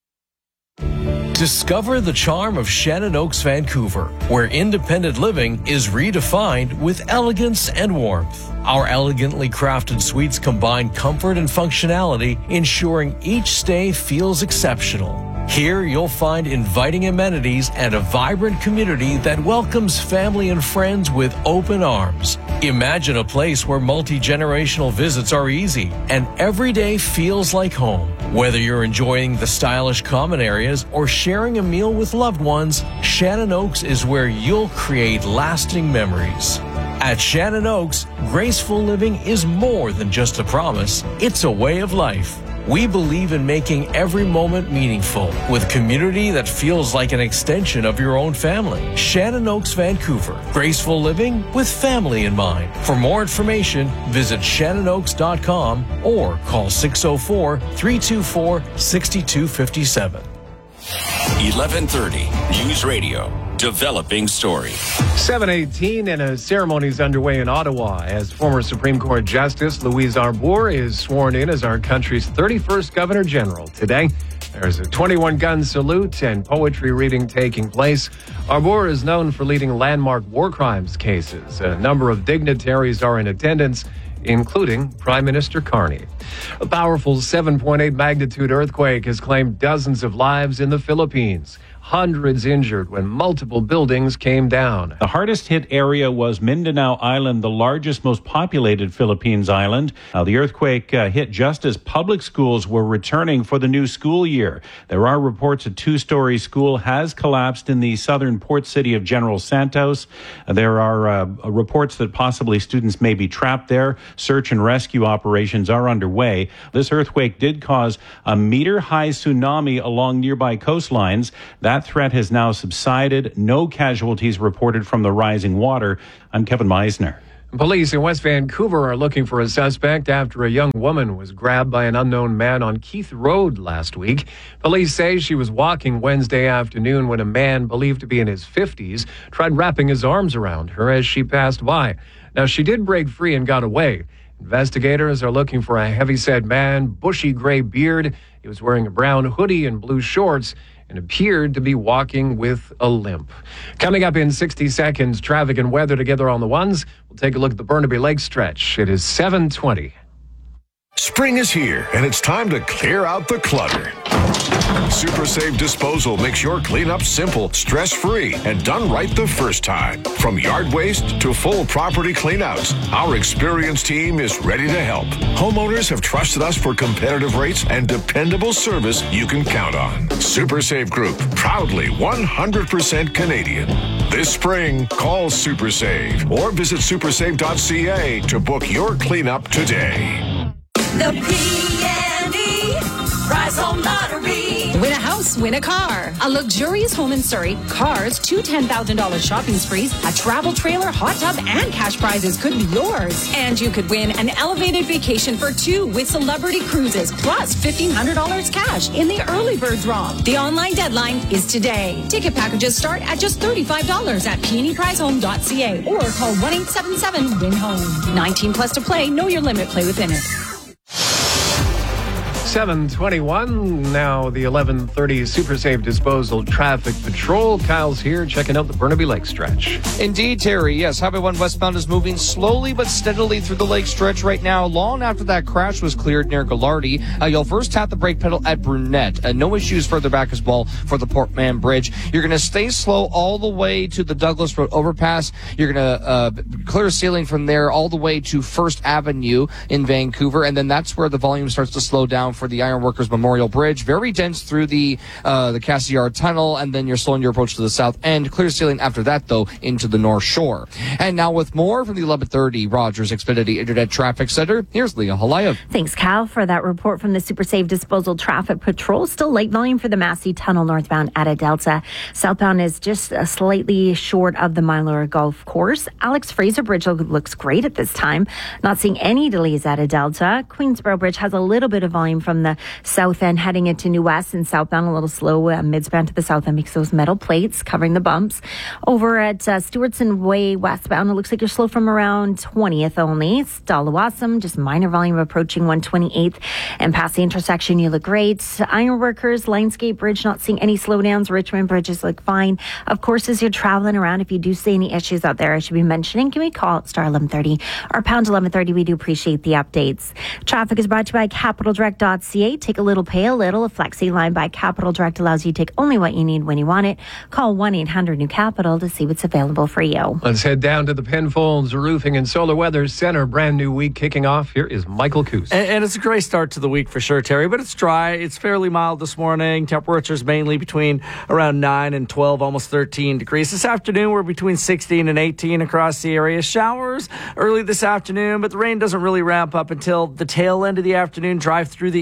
Discover the charm of Shannon Oaks, Vancouver, where independent living is redefined with elegance and warmth. Our elegantly crafted suites combine comfort and functionality, ensuring each stay feels exceptional. Here you'll find inviting amenities and a vibrant community that welcomes family and friends with open arms. Imagine a place where multi-generational visits are easy and every day feels like home. Whether you're enjoying the stylish common areas or sharing a meal with loved ones, Shannon Oaks is where you'll create lasting memories. At Shannon Oaks, graceful living is more than just a promise, it's a way of life. We believe in making every moment meaningful with community that feels like an extension of your own family. Shannon Oaks, Vancouver. Graceful living with family in mind. For more information, visit shannonoaks.com or call 604-324-6257. 1130 News Radio. Developing story. 7:18 and a ceremony is underway in Ottawa as former Supreme Court Justice Louise Arbour is sworn in as our country's 31st Governor General. Today, there's a 21-gun salute and poetry reading taking place. Arbour is known for leading landmark war crimes cases. A number of dignitaries are in attendance, including Prime Minister Carney. A powerful 7.8 magnitude earthquake has claimed dozens of lives in the Philippines. Hundreds injured when multiple buildings came down. The hardest hit area was Mindanao Island, the largest, most populated Philippines island. The earthquake hit just as public schools were returning for the new school year. There are reports a two-story school has collapsed in the southern port city of General Santos. There are reports that possibly students may be trapped there. Search and rescue operations are underway. This earthquake did cause a meter-high tsunami along nearby coastlines. That threat has now subsided. No casualties reported from the rising water. I'm Kevin Meisner. Police in West Vancouver are looking for a suspect after a young woman was grabbed by an unknown man on Keith Road last week. Police say she was walking Wednesday afternoon when a man believed to be in his 50s tried wrapping his arms around her as she passed by. Now, she did break free and got away. Investigators are looking for a heavy-set man, bushy gray beard. He was wearing a brown hoodie and blue shorts and appeared to be walking with a limp. Coming up in 60 seconds, traffic and weather together on the ones. We'll take a look at the Burnaby Lake stretch. It is 7:20. Spring is here, and it's time to clear out the clutter. Super Save Disposal makes your cleanup simple, stress-free, and done right the first time. From yard waste to full property cleanouts, our experienced team is ready to help. Homeowners have trusted us for competitive rates and dependable service you can count on. Super Save Group, proudly 100% Canadian. This spring, call Super Save or visit supersave.ca to book your cleanup today. The P&E Prize Home Lottery. Win a house, win a car. A luxurious home in Surrey, cars, 2 $10,000 shopping sprees, a travel trailer, hot tub, and cash prizes could be yours. And you could win an elevated vacation for 2 with Celebrity Cruises, plus $1,500 cash in the early bird draw. The online deadline is today. Ticket packages start at just $35 at PNEPrizeHome.ca or call 1-877-WIN-HOME. 19 plus to play. Know your limit. Play within it. 7:21. Now the 11:30 Super Save Disposal Traffic Patrol. Kyle's here checking out the Burnaby Lake stretch. Indeed, Terry. Yes, Highway 1 westbound is moving slowly but steadily through the lake stretch right now. Long after that crash was cleared near Gallardi, you'll first tap the brake pedal at Brunette. No issues further back as well for the Port Mann Bridge. You're going to stay slow all the way to the Douglas Road overpass. You're going to clear ceiling from there all the way to First Avenue in Vancouver, and then that's where the volume starts to slow down for the Ironworkers Memorial Bridge. Very dense through the Cassiar Tunnel, and then you're slowing your approach to the south end. Clear ceiling after that, though, into the North Shore. And now with more from the 1130 Rogers Xfinity Internet Traffic Center, here's Leah Halayev. Thanks, Cal, for that report from the Super Save Disposal Traffic Patrol. Still light volume for the Massey Tunnel northbound at Delta. Southbound is just slightly short of the Mylor Golf Course. Alex Fraser Bridge looks great at this time. Not seeing any delays at Delta. Queensboro Bridge has a little bit of volume from the south end heading into New West, and southbound a little slow midspan to the south end because those metal plates covering the bumps. Over at Stewartson Way westbound, it looks like you're slow from around 20th only. Stallawasam, just minor volume approaching 128th, and past the intersection you look great. Ironworkers, Lionsgate Bridge, not seeing any slowdowns. Richmond bridges look fine. Of course, as you're traveling around, if you do see any issues out there I should be mentioning, give me a call at star 1130 or pound 1130. We do appreciate the updates. Traffic is brought to you by CapitalDirect.ca. Take a little, pay a little. A Flexi line by Capital Direct allows you to take only what you need when you want it. Call 1-800-NEW-CAPITAL to see what's available for you. Let's head down to the Penfolds Roofing and Solar Weather Center. Brand new week kicking off. Here is Michael Coos. And it's a great start to the week for sure, Terry, but it's dry. It's fairly mild this morning. Temperatures mainly between around 9 and 12, almost 13 degrees. This afternoon, we're between 16 and 18 across the area. Showers early this afternoon, but the rain doesn't really ramp up until the tail end of the afternoon, drive through the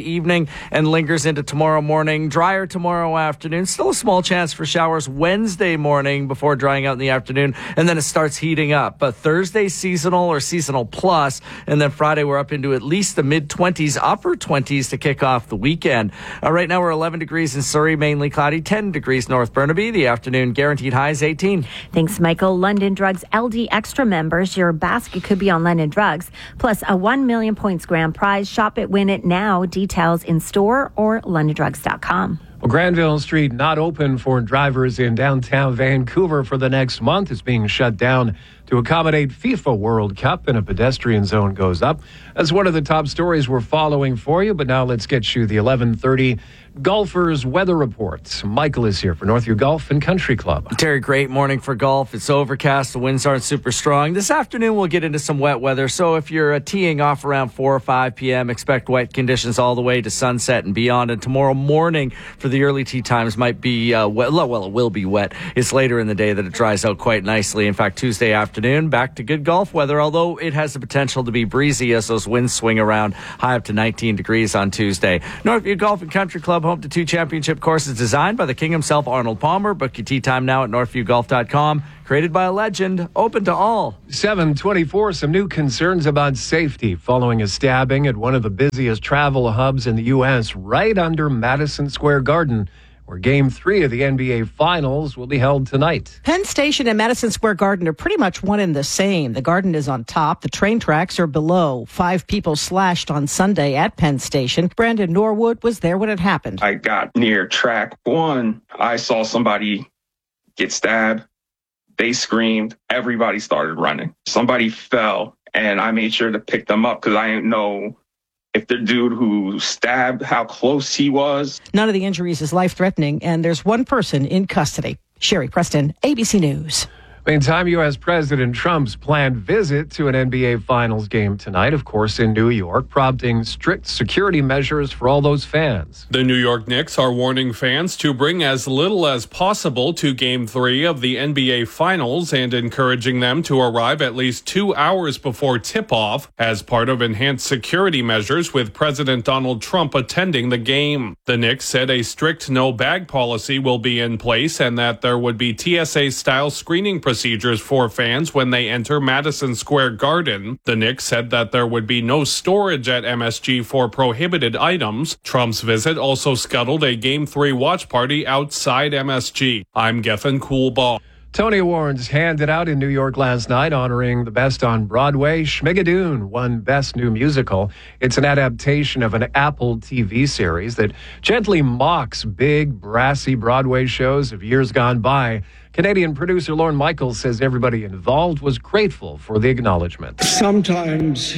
evening and lingers into tomorrow morning. Drier tomorrow afternoon. Still a small chance for showers Wednesday morning before drying out in the afternoon, and then it starts heating up. But Thursday, seasonal or seasonal plus, and then Friday we're up into at least the mid-20s, upper 20s to kick off the weekend. Right now we're 11 degrees in Surrey, mainly cloudy, 10 degrees North Burnaby. The afternoon guaranteed high is 18. Thanks, Michael. London Drugs LD Extra members, your basket could be on London Drugs, plus a 1 million points grand prize. Shop it, win it now. Details in store or londondrugs.com. Well, Granville Street not open for drivers in downtown Vancouver for the next month. It's being shut down to accommodate FIFA World Cup, and a pedestrian zone goes up. That's one of the top stories we're following for you. But now let's get you the 11:30 Golfers Weather Report. Michael is here for Northview Golf and Country Club. Terry, great morning for golf. It's overcast. The winds aren't super strong. This afternoon we'll get into some wet weather. So if you're teeing off around 4 or 5 p.m., expect wet conditions all the way to sunset and beyond. And tomorrow morning for the early tee times might be wet. Well, it will be wet. It's later in the day that it dries out quite nicely. In fact, Tuesday afternoon, back to good golf weather, although it has the potential to be breezy as those winds swing around, high up to 19 degrees on Tuesday. Northview Golf and Country Club, home to 2 championship courses designed by the king himself, Arnold Palmer. Book your tee time now at northviewgolf.com. Created by a legend, open to all. 7:24, some new concerns about safety following a stabbing at one of the busiest travel hubs in the U.S. right under Madison Square Garden, where Game 3 of the NBA Finals will be held tonight. Penn Station and Madison Square Garden are pretty much one and the same. The Garden is on top. The train tracks are below. 5 people slashed on Sunday at Penn Station. Brandon Norwood was there when it happened. I got near track 1. I saw somebody get stabbed. They screamed. Everybody started running. Somebody fell, and I made sure to pick them up because I didn't know if the dude who stabbed, how close he was. None of the injuries is life-threatening, and there's one person in custody. Sherry Preston, ABC News. Meantime, U.S. President Trump's planned visit to an NBA Finals game tonight, of course, in New York, prompting strict security measures for all those fans. The New York Knicks are warning fans to bring as little as possible to Game 3 of the NBA Finals and encouraging them to arrive at least 2 hours before tip-off as part of enhanced security measures with President Donald Trump attending the game. The Knicks said a strict no-bag policy will be in place and that there would be TSA-style screening procedures for fans when they enter Madison Square Garden. The Knicks said that there would be no storage at MSG for prohibited items. Trump's visit also scuttled a Game 3 watch party outside MSG. I'm Gethin Coolbaugh. Tony Awards handed out in New York last night, honoring the best on Broadway. Schmigadoon won Best New Musical. It's an adaptation of an Apple TV series that gently mocks big, brassy Broadway shows of years gone by. Canadian producer Lorne Michaels says everybody involved was grateful for the acknowledgement. Sometimes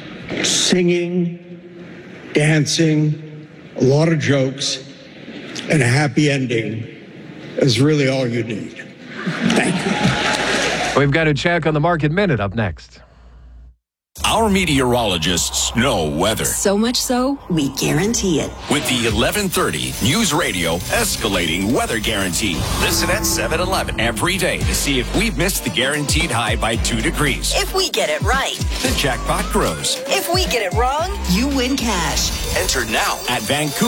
singing, dancing, a lot of jokes, and a happy ending is really all you need. Thank you. We've got a check on the Market Minute up next. Our meteorologists know weather. So much so, we guarantee it. With the 1130 News Radio Escalating Weather Guarantee. Listen at 7-Eleven every day to see if we've missed the guaranteed high by 2 degrees. If we get it right, the jackpot grows. If we get it wrong, you win cash. Enter now at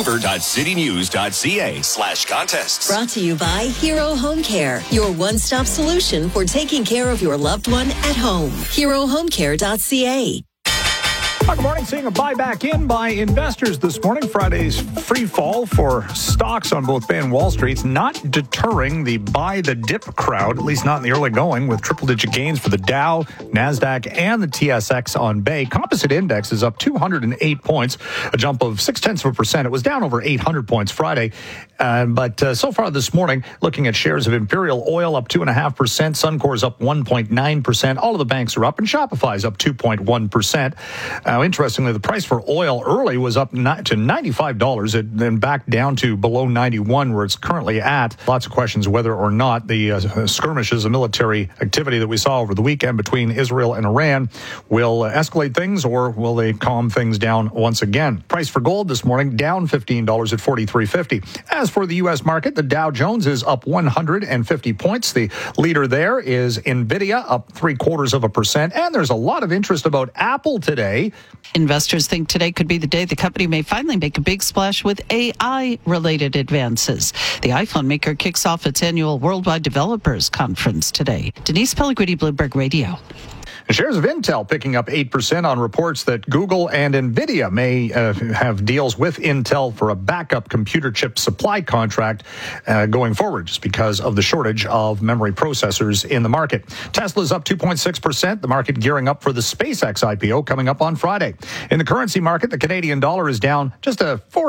vancouver.citynews.ca/contests. Brought to you by Hero Home Care, your one-stop solution for taking care of your loved one at home. HeroHomeCare.ca. Good morning. Seeing a buyback in by investors this morning. Friday's free fall for stocks on both Bay and Wall Street not deterring the buy the dip crowd, at least not in the early going, with triple-digit gains for the Dow, NASDAQ, and the TSX on Bay. Composite index is up 208 points, a jump of 0.6%. It was down over 800 points Friday. But so far this morning, looking at shares of Imperial Oil up 2.5%, Suncor's up 1.9%. All of the banks are up, and Shopify's up 2.1%. Now, interestingly, the price for oil early was up to $95, and then back down to below 91, where it's currently at. Lots of questions whether or not the skirmishes, the military activity that we saw over the weekend between Israel and Iran will escalate things, or will they calm things down once again? Price for gold this morning down $15 at $43.50. As for the U.S. market, the Dow Jones is up 150 points. The leader there is NVIDIA, up 0.75%. And there's a lot of interest about Apple today. Investors think today could be the day the company may finally make a big splash with AI-related advances. The iPhone maker kicks off its annual Worldwide Developers Conference today. Denise Pellegrini, Bloomberg Radio. Shares of Intel picking up 8% on reports that Google and NVIDIA may have deals with Intel for a backup computer chip supply contract going forward, just because of the shortage of memory processors in the market. Tesla's up 2.6%, the market gearing up for the SpaceX IPO coming up on Friday. In the currency market, the Canadian dollar is down just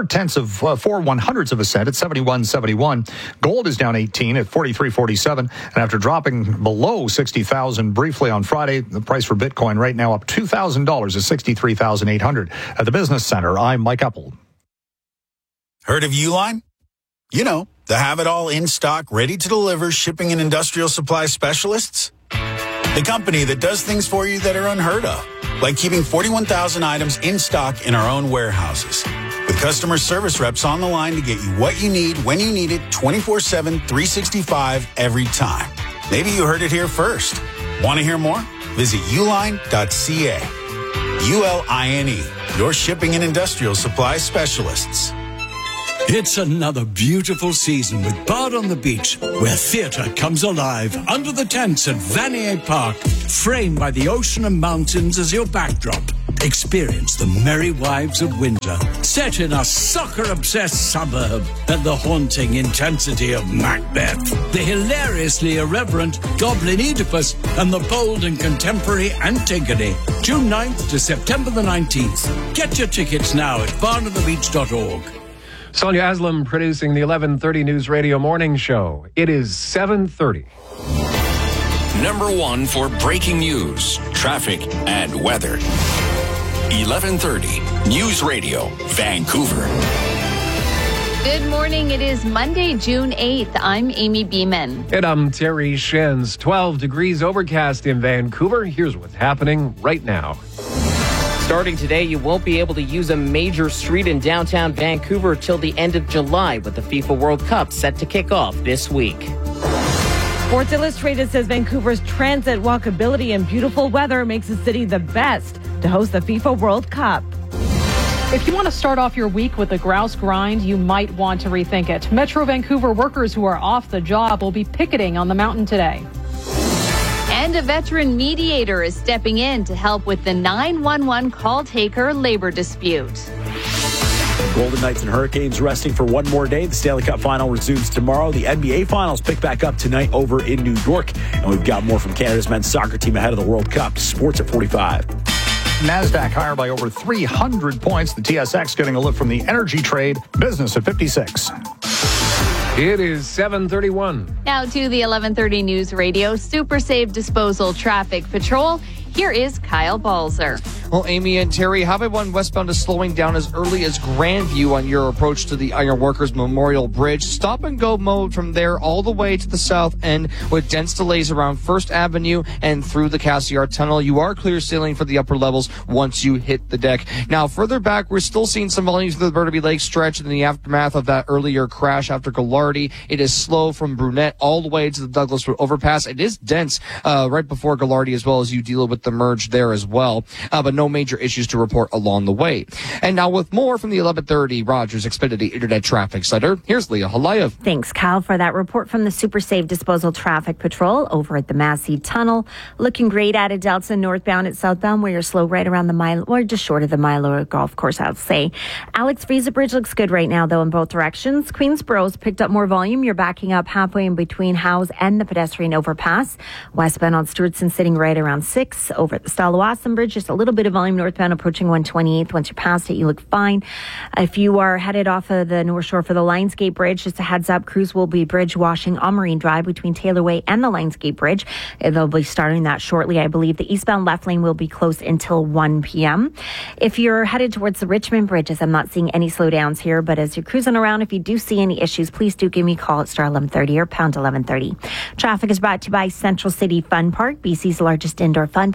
0.04 of a cent at 71.71. Gold is down 18 at 43.47. And after dropping below 60,000 briefly on Friday, the price for Bitcoin right now up $2,000 at 63,800. At the Business Center, I'm Mike Uppel. Heard of Uline? You know, the have-it-all in stock, ready to deliver shipping and industrial supply specialists. The company that does things for you that are unheard of, like keeping 41,000 items in stock in our own warehouses. With customer service reps on the line to get you what you need, when you need it, 24/7, 365, every time. Maybe you heard it here first. Want to hear more? Visit uline.ca. ULINE, your shipping and industrial supply specialists. It's another beautiful season with Bard on the Beach, where theatre comes alive under the tents at Vanier Park, framed by the ocean and mountains as your backdrop. Experience the Merry Wives of Windsor, set in a soccer-obsessed suburb, and the haunting intensity of Macbeth, the hilariously irreverent Goblin Oedipus, and the bold and contemporary Antigone. June 9th to September the 19th. Get your tickets now at bardonthebeach.org. Sonia Aslam producing the 11:30 News Radio Morning Show. It is 7:30. Number one for breaking news, traffic, and weather. 11:30 News Radio, Vancouver. Good morning. It is Monday, June 8th. I'm Amy Beeman. And I'm Terry Shins. 12 degrees overcast in Vancouver. Here's what's happening right now. Starting today, you won't be able to use a major street in downtown Vancouver till the end of July, with the FIFA World Cup set to kick off this week. Sports Illustrated says Vancouver's transit, walkability, and beautiful weather makes the city the best to host the FIFA World Cup. If you want to start off your week with a grouse grind, you might want to rethink it. Metro Vancouver workers who are off the job will be picketing on the mountain today. And a veteran mediator is stepping in to help with the 911 call taker labor dispute. Golden Knights and Hurricanes resting for one more day. The Stanley Cup Final resumes tomorrow. The NBA Finals pick back up tonight over in New York. And we've got more from Canada's men's soccer team ahead of the World Cup. Sports at 45. NASDAQ higher by over 300 points. The TSX getting a lift from the energy trade. Business at 56. It is 7:31. Now to the 11:30 News Radio Super Save Disposal Traffic Patrol. Here is Kyle Balzer. Well, Amy and Terry, Highway 1 westbound is slowing down as early as Grandview on your approach to the Iron Workers Memorial Bridge. Stop and go mode from there all the way to the south end with dense delays around First Avenue and through the Cassiar Tunnel. You are clear sailing for the upper levels once you hit the deck. Now, further back, we're still seeing some volumes of the Burnaby Lake stretch in the aftermath of that earlier crash after Gallardi. It is slow from Brunette all the way to the Douglas Road overpass. It is dense right before Gallardi as well as you deal with the merge there as well. But no major issues to report along the way. And now with more from the 11:30 Rogers Xfinity Internet Traffic Center, here's Leah Halayev. Thanks, Kyle, for that report from the Super Save Disposal Traffic Patrol over at the Massey Tunnel. Looking great out of Delta northbound at southbound, where you're slow right around the mile, or just short of the Milo Golf Course, I would say. Alex Friesa Bridge looks good right now, though, in both directions. Queensborough's picked up more volume. You're backing up halfway in between Howes and the pedestrian overpass. Westbound on Stewartson sitting right around 6. Over at the Stalawasan Bridge, just a little bit of volume northbound approaching 128th. Once you're past it, you look fine. If you are headed off of the North Shore for the Lionsgate Bridge, just a heads up, crews will be bridge washing on Marine Drive between Taylor Way and the Lionsgate Bridge. They'll be starting that shortly, I believe. The eastbound left lane will be closed until 1 p.m. If you're headed towards the Richmond Bridges, I'm not seeing any slowdowns here, but as you're cruising around, if you do see any issues, please do give me a call at star 1130 or pound 1130. Traffic is brought to you by Central City Fun Park, BC's largest indoor fun park.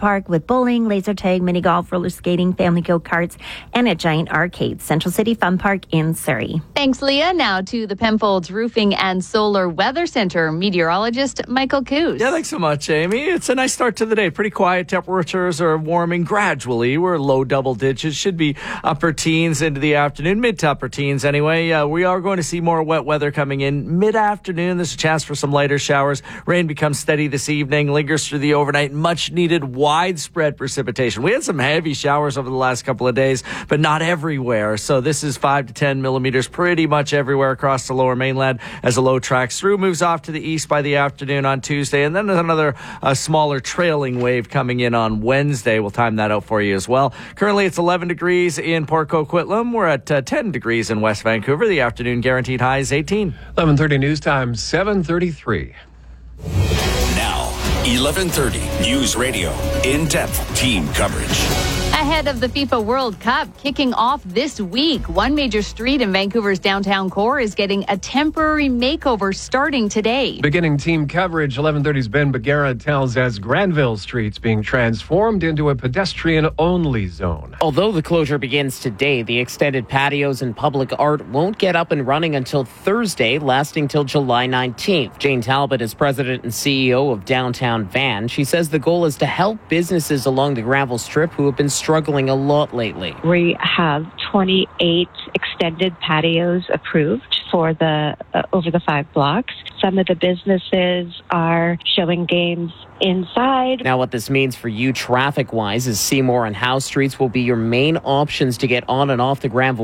Park with bowling, laser tag, mini golf, roller skating, family go-karts, and a giant arcade. Central City Fun Park in Surrey. Thanks, Leah. Now to the Penfolds Roofing and Solar Weather Center meteorologist Michael Coos. Yeah, thanks so much, Amy. It's a nice start to the day. Pretty quiet. Temperatures are warming gradually. We're low double digits. Should be upper teens into the afternoon, mid to upper teens anyway. We are going to see more wet weather coming in mid-afternoon. There's a chance for some lighter showers. Rain becomes steady this evening, lingers through the overnight. Much needed widespread precipitation. We had some heavy showers over the last couple of days, but not everywhere. So this is 5 to 10 millimeters pretty much everywhere across the lower mainland as the low tracks through, moves off to the east by the afternoon on Tuesday, and then another smaller trailing wave coming in on Wednesday. We'll time that out for you as well. Currently it's 11 degrees in Port Coquitlam. We're at 10 degrees in West Vancouver. The afternoon guaranteed high is 18. 11:30 news time, 7:33. Now, 11:30 News Radio. In-depth team coverage. Ahead of the FIFA World Cup kicking off this week, one major street in Vancouver's downtown core is getting a temporary makeover starting today. Beginning team coverage, 11:30's Ben Bagara tells us Granville Street's being transformed into a pedestrian-only zone. Although the closure begins today, the extended patios and public art won't get up and running until Thursday, lasting till July 19th. Jane Talbot is president and CEO of Downtown Van. She says the goal is to help businesses along the Granville Strip who have been struggling a lot lately. We have 28 extended patios approved for the over the 5 blocks. Some of the businesses are showing games inside. Now, what this means for you traffic-wise is Seymour and Howe Streets will be your main options to get on and off the Granville